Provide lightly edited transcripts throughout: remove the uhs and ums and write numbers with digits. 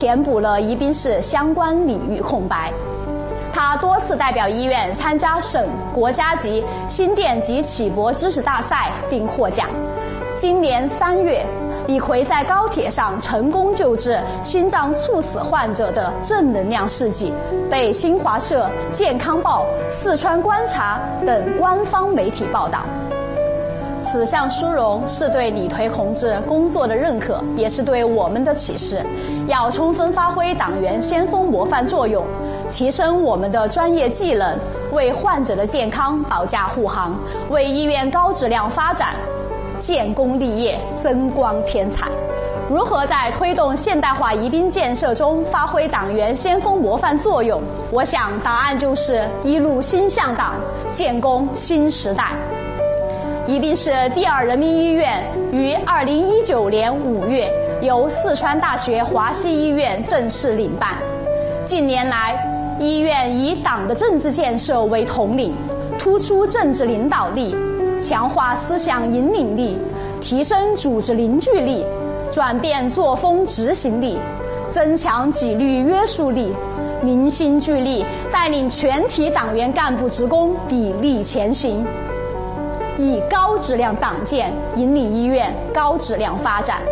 填补了宜宾市相关领域空白。他多次代表医院参加省、国家级、心电及启搏知识大赛并获奖。今年3月，李逵在高铁上成功救治心脏猝死患者的正能量事迹，被新华社、健康报、四川观察等官方媒体报道。此项殊荣是对李逵同志工作的认可，也是对我们的启示，要充分发挥党员先锋模范作用，提升我们的专业技能，为患者的健康保驾护航，为医院高质量发展建功立业增光添彩。如何在推动现代化宜宾建设中发挥党员先锋模范作用？我想答案就是一路心向党，建功新时代。宜宾市第2人民医院于2019年5月由四川大学华西医院正式领办。近年来，医院以党的政治建设为统领，突出政治领导力，强化思想引领力，提升组织凝聚力，转变作风执行力，增强纪律约束力，凝心聚力，带领全体党员干部职工砥砺前行，以高质量党建引领医院高质量发展。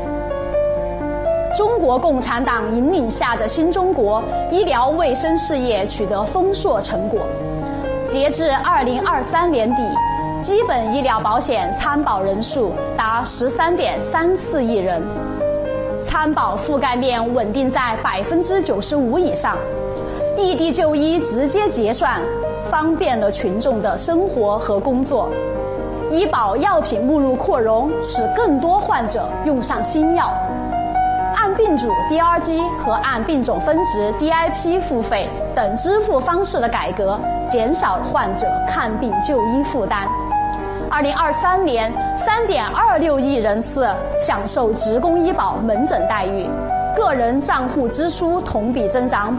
中国共产党引领下的新中国医疗卫生事业取得丰硕成果。截至2023年底，基本医疗保险参保人数达13.34亿人，参保覆盖面稳定在95%以上，异地就医直接结算，方便了群众的生活和工作。医保药品目录扩容，使更多患者用上新药。按病主 DRG 和按病种分值 DIP 付费等支付方式的改革，减少了患者看病就医负担。2023年3.26亿人次享受职工医保门诊待遇，个人账户支出同比增长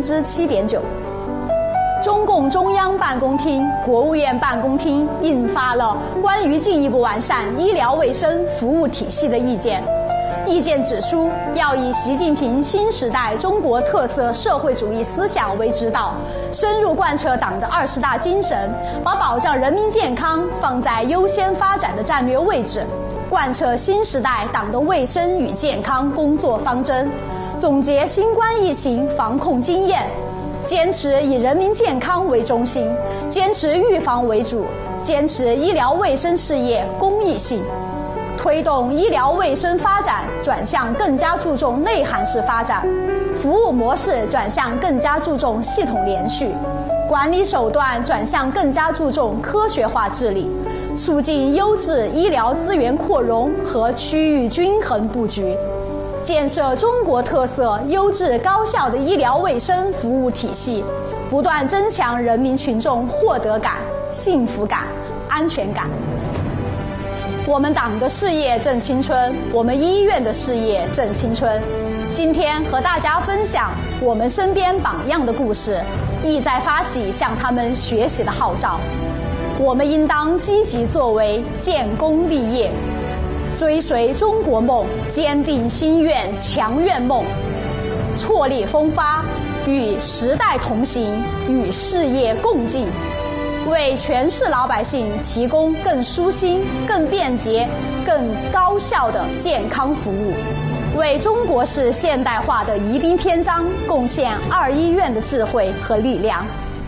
7.9%。中共中央办公厅、国务院办公厅印发了关于进一步完善医疗卫生服务体系的意见。意见指出，要以习近平新时代中国特色社会主义思想为指导，深入贯彻党的20大精神，把保障人民健康放在优先发展的战略位置，贯彻新时代党的卫生与健康工作方针，总结新冠疫情防控经验，坚持以人民健康为中心，坚持预防为主，坚持医疗卫生事业公益性，推动医疗卫生发展转向更加注重内涵式发展，服务模式转向更加注重系统连续，管理手段转向更加注重科学化治理，促进优质医疗资源扩容和区域均衡布局，建设中国特色优质高效的医疗卫生服务体系，不断增强人民群众获得感、幸福感、安全感。我们党的事业正青春，我们医院的事业正青春。今天和大家分享我们身边榜样的故事，意在发起向他们学习的号召。我们应当积极作为，建功立业，追随中国梦，坚定心愿，强愿梦，踔厉风发，与时代同行，与事业共进，为全市老百姓提供更舒心、更便捷、更高效的健康服务，为中国式现代化的宜宾篇章贡献2医院的智慧和力量。